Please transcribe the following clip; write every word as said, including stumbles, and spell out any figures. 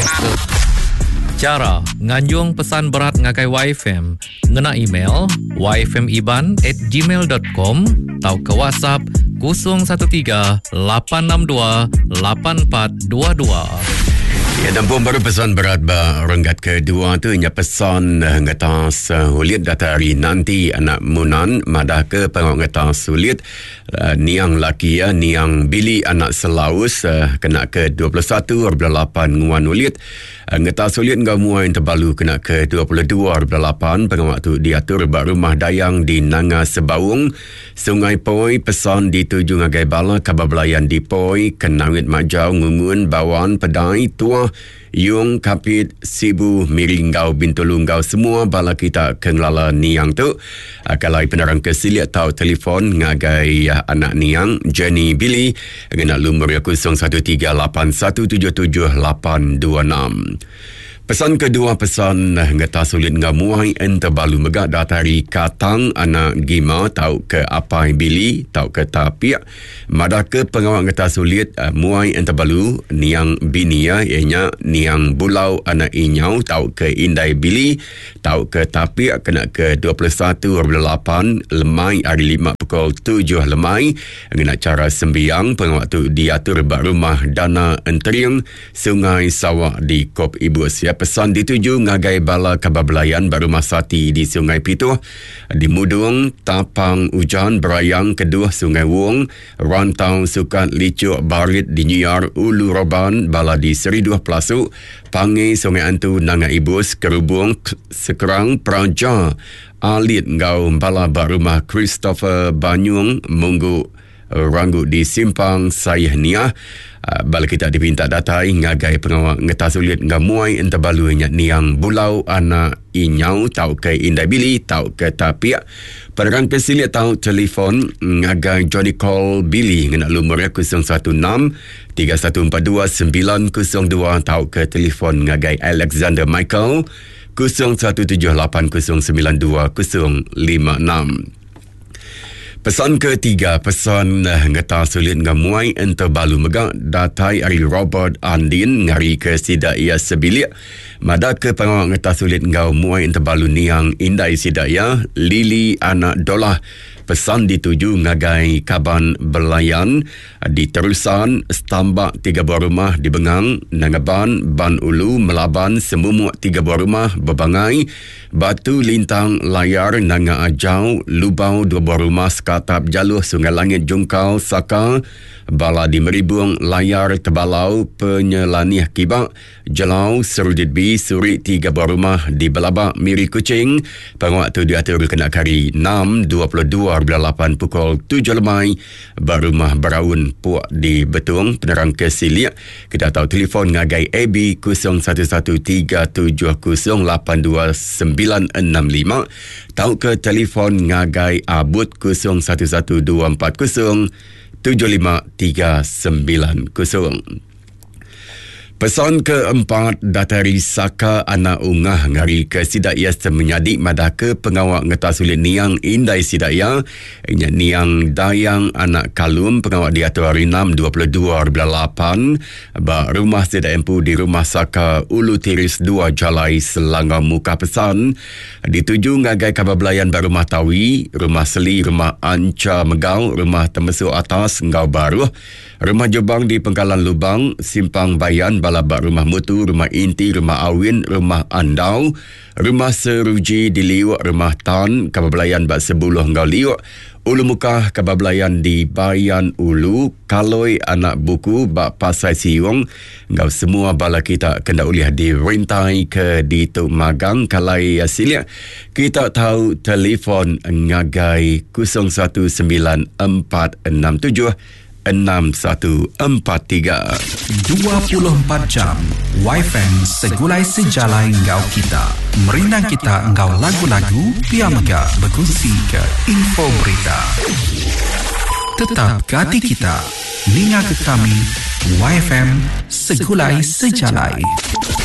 Cara nganjung pesan berat ngagai Y F M, ngena email y f m iban at gmail dot com atau ke WhatsApp kosong satu tiga lapan enam dua lapan empat dua dua. Ya, dan pun baru pesan berat ba renggat kedua tu nya pesan ngata sulit datari nanti anak munan madah ke pengok ngata sulit uh, niang laki ya niang bili anak selaus uh, kena ke dua puluh satu lapan nguan ulit uh, ngata sulit ngau muai terbalu kena ke dua puluh dua lapan pengok tu diatur ba rumah dayang di Nanga Sebaung Sungai Poi pesan dituju ngagai bala kabablayan di Poi Kenawit Majau Ngungun Bawan Pedai Tua Yung Kapit Sibu Miringgau Bintulunggau semua bala kita kenglala niang tu uh, kalau penerang kesilik tahu telefon ngagai uh, anak niang Jenny Billy ngena lumur kosong satu tiga lapan satu tujuh tujuh lapan dua enam. Pesan kedua pesan ngata sulit ngamuai ente balu megak datari katang anak gima tau ke apai bili tau ke tapiak madah ke pengawak ngata sulit uh, muai ente balu niang bini ya ianya niang bulau anak inyau tau ke indai bili tau ke tapiak kena ke dua puluh satu lapan lemai hari lima pukul tujuh lemai ngena cara sembiang pengawak tu diatur bak rumah Dana Enteriang Sungai Sawak di Kop Ibu siap pesan dituju ngagai bala kabablayan baru masati di Sungai Pituh, di Mudung, Tapang, Ujan, Berayang, Keduh, Sungai Wong, Rantau, Sukat, Licuk, Barit, di Nyar, Ulu Roban, bala di Seriduh Pelasuk, Pangai, Sungai Antu, Nanga Ibus, Kerubung, Sekerang, Praja, Alit, Ngau, bala barumah Christopher Banyung, Munggu, Ranggut di Simpang Sayahniah. Uh, bala kita dipinta datai ngagai pengawak ngeta sulit ngamuai entabalu nya niang bulau anak inyau tau ke indai bili tau ke tapiak penerang kesilik tau telefon ngagai Johnny Call Billy ngena lumur kosong satu enam tiga satu empat dua sembilan kosong dua tau ke telefon ngagai Alexander Michael kosong satu tujuh lapan kosong sembilan dua kosong lima enam. Pesan ketiga, pesan uh, ngata sulit ngamuai ente balu megak datai ari Robert Andin ngari ke sidak ia sebilik mada ke pengawak ngata sulit ngau muai ente balu niang indai sidak ia Lili anak Dolah pesan dituju ngagai Kaban Belayan di Terusan Stambak tiga buah rumah di Bengang Nangaban Ban Ulu Melaban Semumuk tiga buah rumah Bebangai Batu Lintang Layar Nanga Ajau Lubau dua buah rumah Sekatap Jaluh Sungai Langit Jungkau Saka bala di Meribung Layar Tebalau Penyelanih Kibak Jelau Serudit B Suri tiga buah rumah di Belabak Miri Kucing pengawak tu diatur kena kari enam dua puluh dua lapan pukul tujuh lemai barumah Beraun Puak di Betung penerang kesilik kita tahu telefon ngagai A B kosong satu satu tiga tujuh kosong lapan dua sembilan enam lima tahu ke telefon ngagai Abud kosong satu satu dua empat kosong tujuh lima tiga sembilan kosong. Pesan keempat datari Saka anak ungah ngari ke sidaya semenyadik madah ke pengawak ngeta sulit niang indai sidaya inya niang dayang anak kalum pengawak diatur hari enam dua puluh dua lapan ba rumah sedak empu di rumah Saka Ulu Tiris dua Jalai Selangor muka pesan dituju ngagai kabablayan ba rumah Tawi rumah Seli rumah Anca Megau rumah Temesuk Atas Ngau Baru rumah Jobang di Pengkalan Lubang Simpang Bayan Balabak Rumah Mutu, Rumah Inti, Rumah Awin, Rumah Andau, Rumah Seruji di Liuk, Rumah Tan, Kabablayan Bak Sebuluh Ngau Liuk, Ulu Mukah, Kabablayan di Bayan Ulu, Kaloi Anak Buku, Bak Pasai Siung, Ngau semua bala kita kena uliah di Rintai ke di Tuk Magang, Kalai Asilia. Kita tahu telefon ngagai kosong satu sembilan empat enam tujuh enam satu empat tiga. dua puluh empat jam Y F M segulai sejalai engkau kita. Merindang kita engkau lagu-lagu Pia Mega berkongsi ke info berita. Tetap ke hati kita. Ninga ke kami Y F M segulai sejalai.